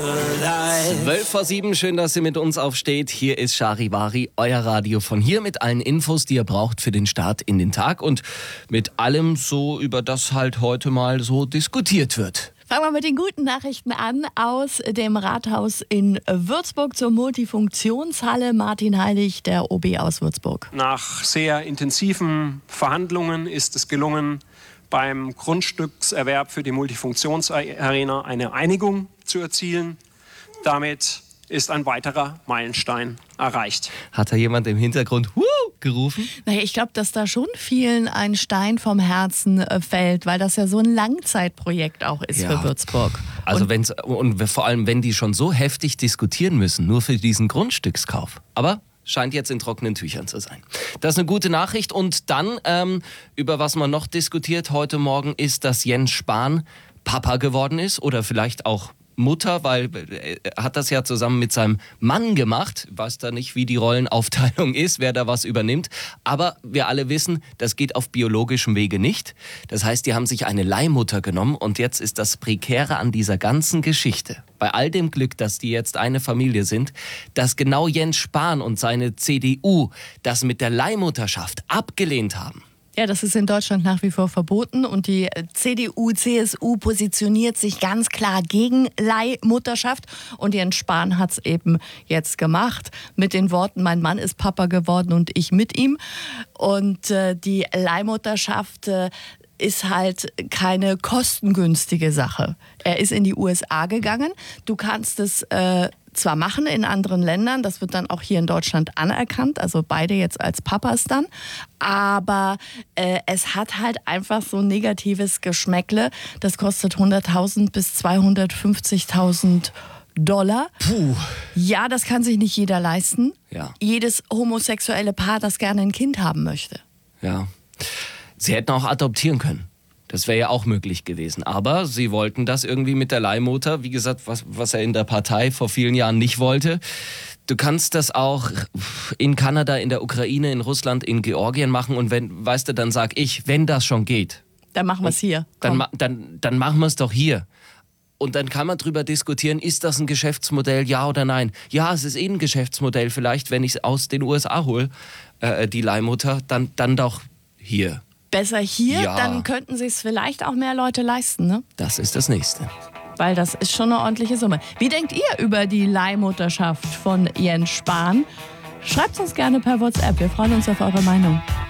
12:07, schön, dass ihr mit uns aufsteht. Hier ist Charivari, euer Radio von hier mit allen Infos, die ihr braucht für den Start in den Tag und mit allem so, über das halt heute mal so diskutiert wird. Fangen wir mit den guten Nachrichten an aus dem Rathaus in Würzburg zur Multifunktionshalle. Martin Heilig, der OB aus Würzburg. Nach sehr intensiven Verhandlungen ist es gelungen, beim Grundstückserwerb für die Multifunktionsarena eine Einigung zu erzielen. Damit ist ein weiterer Meilenstein erreicht. Hat da jemand im Hintergrund gerufen? Naja, ich glaube, dass da schon vielen ein Stein vom Herzen fällt, weil das ja so ein Langzeitprojekt auch ist für Würzburg. Also und vor allem, wenn die schon so heftig diskutieren müssen, nur für diesen Grundstückskauf. Aber scheint jetzt in trockenen Tüchern zu sein. Das ist eine gute Nachricht. Und dann, über was man noch diskutiert heute Morgen, ist, dass Jens Spahn Papa geworden ist oder vielleicht auch Mutter, weil er hat das ja zusammen mit seinem Mann gemacht. Ich weiß da nicht, wie die Rollenaufteilung ist, wer da was übernimmt. Aber wir alle wissen, das geht auf biologischem Wege nicht. Das heißt, die haben sich eine Leihmutter genommen und jetzt ist das Prekäre an dieser ganzen Geschichte, bei all dem Glück, dass die jetzt eine Familie sind, dass genau Jens Spahn und seine CDU das mit der Leihmutterschaft abgelehnt haben. Ja, das ist in Deutschland nach wie vor verboten und die CDU, CSU positioniert sich ganz klar gegen Leihmutterschaft und Jens Spahn hat es eben jetzt gemacht mit den Worten, mein Mann ist Papa geworden und ich mit ihm. Und die Leihmutterschaft ist halt keine kostengünstige Sache. Er ist in die USA gegangen. Du kannst es zwar machen in anderen Ländern, das wird dann auch hier in Deutschland anerkannt, also beide jetzt als Papas dann, aber es hat halt einfach so ein negatives Geschmäckle. Das kostet 100.000 bis 250.000 $. Puh. Ja, das kann sich nicht jeder leisten. Ja. Jedes homosexuelle Paar, das gerne ein Kind haben möchte. Ja. Sie hätten auch adoptieren können. Das wäre ja auch möglich gewesen. Aber sie wollten das irgendwie mit der Leihmutter. Wie gesagt, was er in der Partei vor vielen Jahren nicht wollte. Du kannst das auch in Kanada, in der Ukraine, in Russland, in Georgien machen. Und weißt du, dann sag ich, wenn das schon geht. Dann machen wir es hier. Dann machen wir es doch hier. Und dann kann man drüber diskutieren, ist das ein Geschäftsmodell, ja oder nein? Ja, es ist ein Geschäftsmodell. Vielleicht, wenn ich es aus den USA hole, die Leihmutter, dann doch hier. Besser hier, Ja. dann könnten sich es vielleicht auch mehr Leute leisten, ne? Das ist das Nächste. Weil das ist schon eine ordentliche Summe. Wie denkt ihr über die Leihmutterschaft von Jens Spahn? Schreibt uns gerne per WhatsApp, wir freuen uns auf eure Meinung.